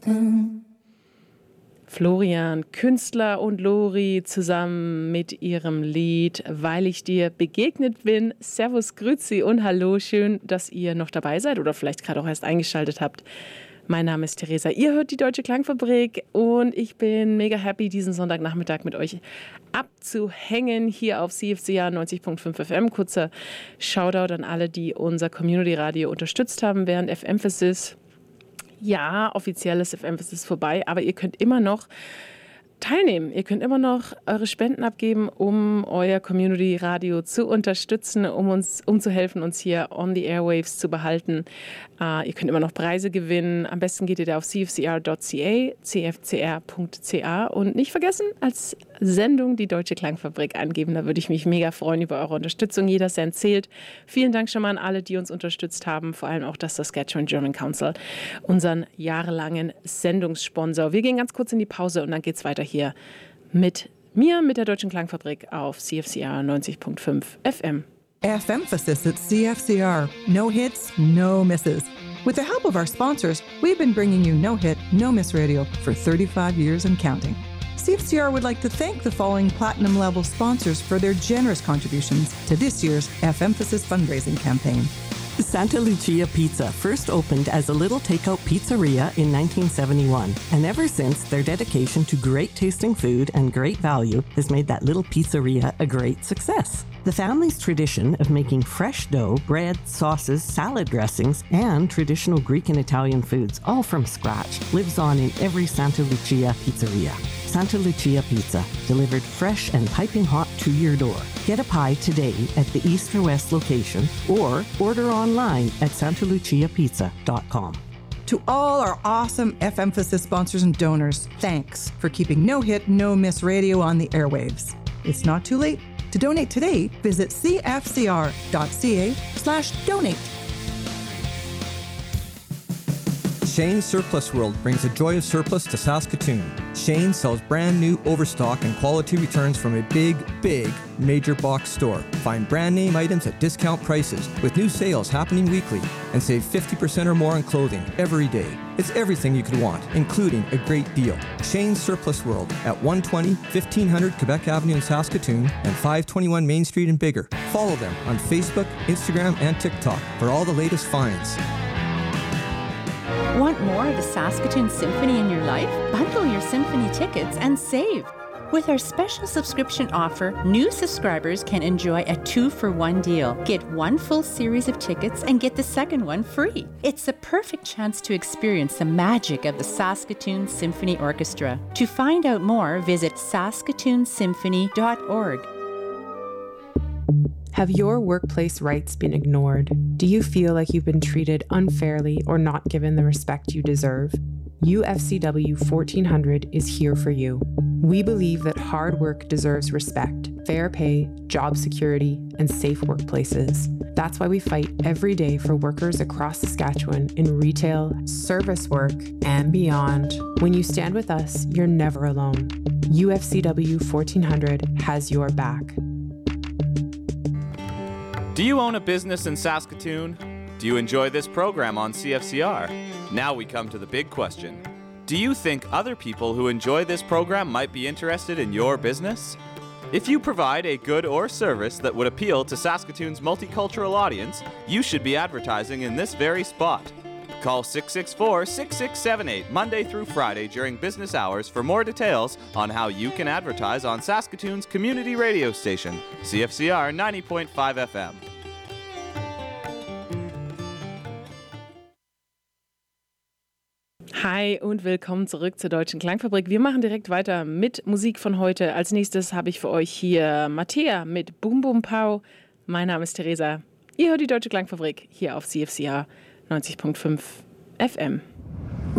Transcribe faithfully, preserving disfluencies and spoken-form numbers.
Florian Künstler und Lori zusammen mit ihrem Lied Weil ich dir begegnet bin. Servus, Grüezi und Hallo, schön, dass ihr noch dabei seid oder vielleicht gerade auch erst eingeschaltet habt. Mein Name ist Theresa, ihr hört die Deutsche Klangfabrik und ich bin mega happy, diesen Sonntagnachmittag mit euch abzuhängen hier auf C F C R neunzig Komma fünf F M. Kurzer Shoutout an alle, die unser Community-Radio unterstützt haben während F-Emphasis. Ja, offizielles F-Emphasis ist vorbei, aber ihr könnt immer noch teilnehmen. Ihr könnt immer noch eure Spenden abgeben, um euer Community-Radio zu unterstützen, um uns, um zu helfen, uns hier on the airwaves zu behalten. Uh, ihr könnt immer noch Preise gewinnen. Am besten geht ihr da auf c f c r dot c a, c f c r dot c a und nicht vergessen, als Sendung die Deutsche Klangfabrik angeben. Da würde ich mich mega freuen über eure Unterstützung. Jeder Cent zählt. Vielen Dank schon mal an alle, die uns unterstützt haben. Vor allem auch das Saskatchewan German Council, unseren jahrelangen Sendungssponsor. Wir gehen ganz kurz in die Pause und dann geht's weiter hier mit mir, mit der Deutschen Klangfabrik auf C F C R neunzig Komma fünf F M. F-Emphasis at C F C R. No hits, no misses. With the help of our sponsors, we've been bringing you No Hit, No Miss Radio for thirty-five years and counting. C F C R would like to thank the following platinum level sponsors for their generous contributions to this year's F-Emphasis fundraising campaign. Santa Lucia Pizza first opened as a little takeout pizzeria in nineteen seventy-one, and ever since, their dedication to great tasting food and great value has made that little pizzeria a great success. The family's tradition of making fresh dough, bread, sauces, salad dressings, and traditional Greek and Italian foods, all from scratch, lives on in every Santa Lucia pizzeria. Santa Lucia Pizza, delivered fresh and piping hot to your door. Get a pie today at the East or West location or order online at santa lucia pizza dot com. To all our awesome F-Emphasis sponsors and donors, thanks for keeping No Hit, No Miss Radio on the airwaves. It's not too late. To donate today, visit c f c r dot c a slash donate. Shane's Surplus World brings the joy of surplus to Saskatoon. Shane sells brand new overstock and quality returns from a big, big major box store. Find brand name items at discount prices with new sales happening weekly and save fifty percent or more on clothing every day. It's everything you could want, including a great deal. Shane's Surplus World at one twenty, fifteen hundred Quebec Avenue in Saskatoon and five twenty-one Main Street in Bigger. Follow them on Facebook, Instagram, and TikTok for all the latest finds. Want more of the Saskatoon Symphony in your life? Bundle your symphony tickets and save. With our special subscription offer, new subscribers can enjoy a two-for-one deal. Get one full series of tickets and get the second one free. It's the perfect chance to experience the magic of the Saskatoon Symphony Orchestra. To find out more, visit saskatoon symphony dot org. Have your workplace rights been ignored? Do you feel like you've been treated unfairly or not given the respect you deserve? U F C W fourteen hundred is here for you. We believe that hard work deserves respect, fair pay, job security, and safe workplaces. That's why we fight every day for workers across Saskatchewan in retail, service work, and beyond. When you stand with us, you're never alone. U F C W fourteen hundred has your back. Do you own a business in Saskatoon? Do you enjoy this program on C F C R? Now we come to the big question. Do you think other people who enjoy this program might be interested in your business? If you provide a good or service that would appeal to Saskatoon's multicultural audience, you should be advertising in this very spot. Call six six four, six six seven eight Monday through Friday during business hours for more details on how you can advertise on Saskatoon's community radio station, C F C R ninety point five F M. Hi und willkommen zurück zur Deutschen Klangfabrik. Wir machen direkt weiter mit Musik von heute. Als nächstes habe ich für euch hier Mattea mit Boom Boom Pow. Mein Name ist Theresa. Ihr hört die Deutsche Klangfabrik hier auf C F C R neunzig Komma fünf F M.